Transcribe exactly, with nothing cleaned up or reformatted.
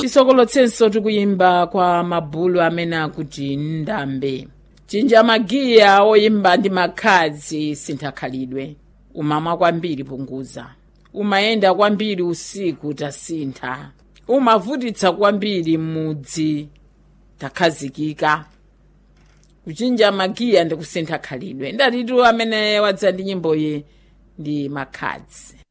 tisokolotsenso tikuyimba kwa mabulu amene akuti ndambe. Chinja magiya oyimba ndi makhadzi sinthakhalidwe. Umamwa kwambiri punguza. Umayenda kwambiri usiku tasintha. Umavutitsa kwambiri mudzi takhazikika. Kuchinja magiya ndi kusintha khalidwe. Ndatitu amene wadza ndi nyimbo iyi ndi makhadzi.